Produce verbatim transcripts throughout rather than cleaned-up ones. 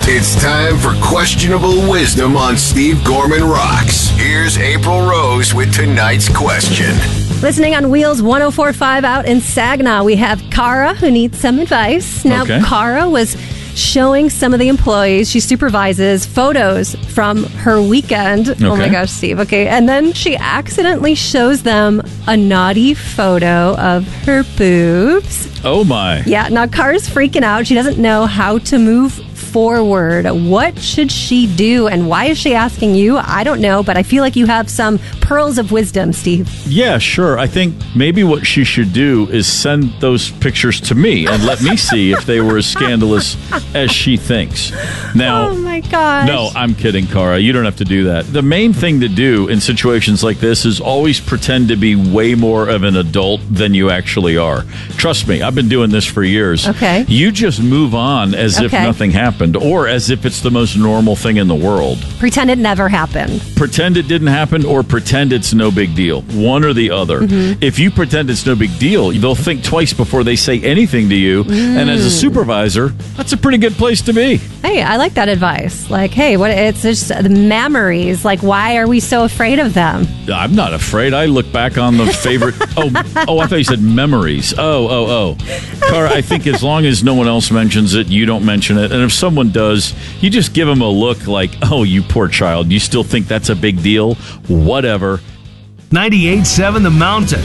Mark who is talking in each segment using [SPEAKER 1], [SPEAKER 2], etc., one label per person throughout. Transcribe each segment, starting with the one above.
[SPEAKER 1] It's time for Questionable Wisdom on Steve Gorman Rocks. Here's April Rose with tonight's question.
[SPEAKER 2] Listening on Wheels one oh four point five out in Saginaw, we have Cara who needs some advice. Now,
[SPEAKER 3] Okay.
[SPEAKER 2] Cara was showing some of the employees she supervises photos from her weekend. Oh my
[SPEAKER 3] Okay.
[SPEAKER 2] gosh, Steve. Okay. And then she accidentally shows them a naughty photo of her boobs.
[SPEAKER 3] Oh, my.
[SPEAKER 2] Yeah, now Cara's freaking out. She doesn't know how to move forward. What should she do? And why is she asking you? I don't know, but I feel like you have some pearls of wisdom, Steve.
[SPEAKER 3] Yeah, sure. I think maybe what she should do is send those pictures to me and let me see if they were as scandalous as she thinks. Now,
[SPEAKER 2] Oh my gosh.
[SPEAKER 3] no, I'm kidding, Cara. You don't have to do that. The main thing to do in situations like this is always pretend to be way more of an adult than you actually are. Trust me, I've been doing this for years.
[SPEAKER 2] Okay.
[SPEAKER 3] You just move on as if
[SPEAKER 2] Okay.
[SPEAKER 3] nothing happened, or as if it's the most normal thing in the world.
[SPEAKER 2] Pretend it never happened.
[SPEAKER 3] Pretend it didn't happen, or pretend it's no big deal. One or the other.
[SPEAKER 2] Mm-hmm.
[SPEAKER 3] If you pretend it's no big deal, they'll think twice before they say anything to you. And as a
[SPEAKER 2] Mm.
[SPEAKER 3] supervisor, that's a pretty good place to be.
[SPEAKER 2] Hey, I like that advice. Like, hey, what? It's just the memories. Like, why are we so afraid of them?
[SPEAKER 3] I'm not afraid. I look back on the favorite. oh, oh, I thought you said memories. Oh, oh, oh. Cara, I think as long as no one else mentions it, you don't mention it. And if someone does, you just give them a look like, oh, you poor child. You still think that's a big deal? Whatever.
[SPEAKER 4] ninety-eight point seven The Mountain.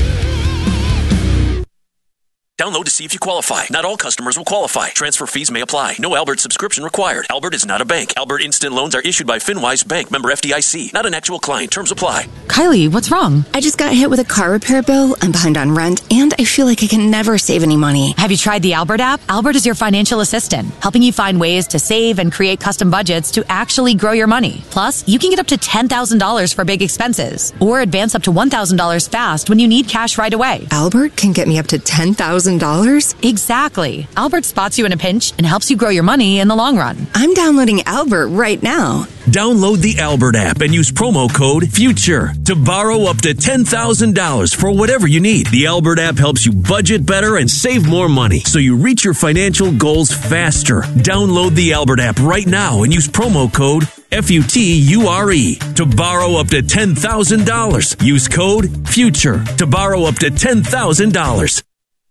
[SPEAKER 5] Download to see if you qualify. Not all customers will qualify. Transfer fees may apply. No Albert subscription required. Albert is not a bank. Albert Instant Loans are issued by FinWise Bank, member F D I C. Not an actual client. Terms apply.
[SPEAKER 6] Kylie, what's wrong?
[SPEAKER 7] I just got hit with a car repair bill. I'm behind on rent, and I feel like I can never save any money.
[SPEAKER 6] Have you tried the Albert app? Albert is your financial assistant, helping you find ways to save and create custom budgets to actually grow your money. Plus, you can get up to ten thousand dollars for big expenses, or advance up to one thousand dollars fast when you need cash right away.
[SPEAKER 7] Albert can get me up to ten thousand dollars?
[SPEAKER 6] Exactly. Albert spots you in a pinch and helps you grow your money in the long run.
[SPEAKER 7] I'm downloading Albert right now.
[SPEAKER 4] Download the Albert app and use promo code FUTURE to borrow up to ten thousand dollars for whatever you need. The Albert app helps you budget better and save more money so you reach your financial goals faster. Download the Albert app right now and use promo code F U T U R E to borrow up to ten thousand dollars. Use code FUTURE to borrow up to ten thousand dollars.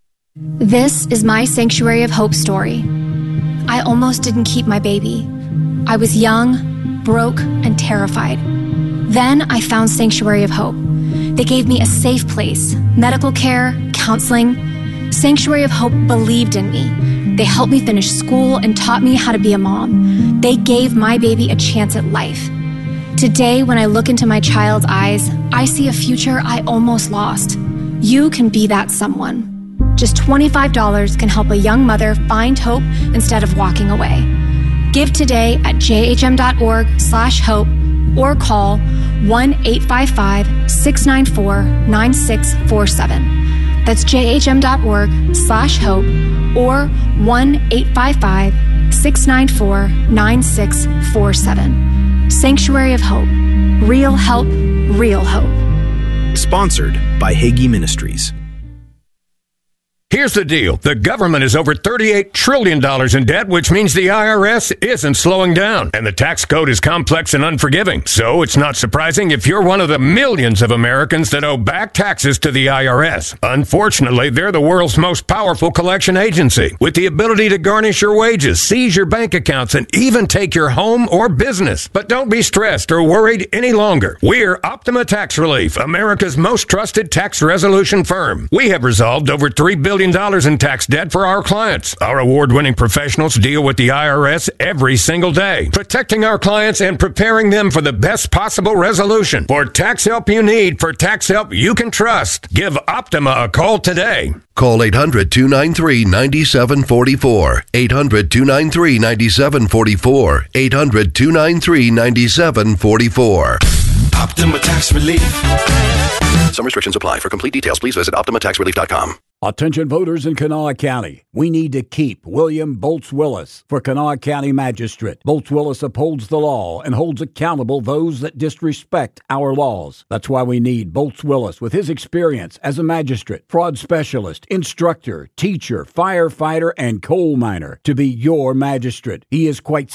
[SPEAKER 8] This is my Sanctuary of Hope story. I almost didn't keep my baby. I was young, broke, and terrified. Then I found Sanctuary of Hope. They gave me a safe place, medical care, counseling. Sanctuary of Hope believed in me. They helped me finish school and taught me how to be a mom. They gave my baby a chance at life. Today, when I look into my child's eyes, I see a future I almost lost. You can be that someone. Just twenty-five dollars can help a young mother find hope instead of walking away. Give today at jhm.org slash hope or call one eight five five, six nine four, nine six four seven. That's jhm.org slash hope or one eight five five, six nine four, nine six four seven. Sanctuary of Hope. Real help, real hope.
[SPEAKER 9] Sponsored by Hagee Ministries.
[SPEAKER 10] Here's the deal. The government is over thirty-eight trillion dollars in debt, which means the I R S isn't slowing down. And the tax code is complex and unforgiving. So it's not surprising if you're one of the millions of Americans that owe back taxes to the I R S. Unfortunately, they're the world's most powerful collection agency, with the ability to garnish your wages, seize your bank accounts, and even take your home or business. But don't be stressed or worried any longer. We're Optima Tax Relief, America's most trusted tax resolution firm. We have resolved over three billion dollars in tax debt for our clients. Our award-winning professionals deal with the I R S every single day, protecting our clients and preparing them for the best possible resolution. For tax help you need, for tax help you can trust, give Optima a call today.
[SPEAKER 11] Call eight hundred, two nine three, nine seven four four. eight hundred, two nine three, nine seven four four. eight hundred, two nine three, nine seven four four.
[SPEAKER 9] Optima Tax Relief.
[SPEAKER 11] Some restrictions apply. For complete details, please visit optima tax relief dot com.
[SPEAKER 12] Attention voters in Kanawha County. We need to keep William Bolts Willis for Kanawha County Magistrate. Bolts Willis upholds the law and holds accountable those that disrespect our laws. That's why we need Bolts Willis with his experience as a magistrate, fraud specialist, instructor, teacher, firefighter, and coal miner to be your magistrate. He is quite